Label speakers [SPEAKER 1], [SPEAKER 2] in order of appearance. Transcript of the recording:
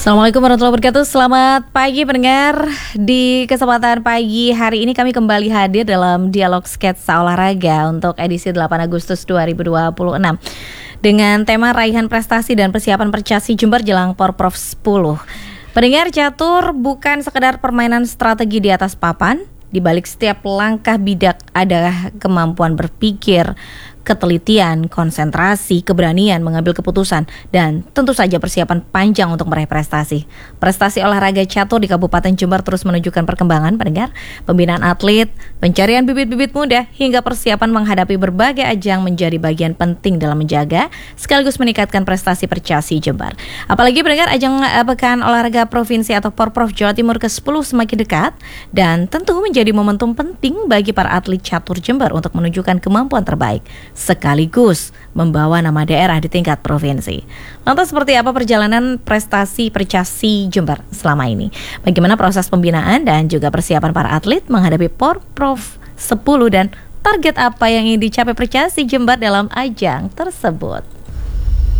[SPEAKER 1] Assalamualaikum warahmatullahi wabarakatuh. Selamat pagi pendengar. Di kesempatan pagi hari ini kami kembali hadir dalam dialog sketsa olahraga untuk edisi 8 Agustus 2026 dengan tema raihan prestasi dan persiapan Percasi Jember jelang Porprov 10. Pendengar, catur bukan sekedar permainan strategi di atas papan. Di balik setiap langkah bidak ada kemampuan berpikir, ketelitian, konsentrasi, keberanian mengambil keputusan, dan tentu saja persiapan panjang untuk meraih prestasi. Prestasi olahraga catur di Kabupaten Jember terus menunjukkan perkembangan pendengar, pembinaan atlet, pencarian bibit-bibit muda, hingga persiapan menghadapi berbagai ajang menjadi bagian penting dalam menjaga sekaligus meningkatkan prestasi Percasi Jember. Apalagi pendengar, ajang Pekan Olahraga Provinsi atau Porprov Jawa Timur ke-10 semakin dekat dan tentu menjadi momentum penting bagi para atlet catur Jember untuk menunjukkan kemampuan terbaik sekaligus membawa nama daerah di tingkat provinsi. Lantas seperti apa perjalanan prestasi Percasi Jember selama ini? Bagaimana proses pembinaan dan juga persiapan para atlet menghadapi Porprov 10 dan target apa yang ingin dicapai Percasi Jember dalam ajang tersebut?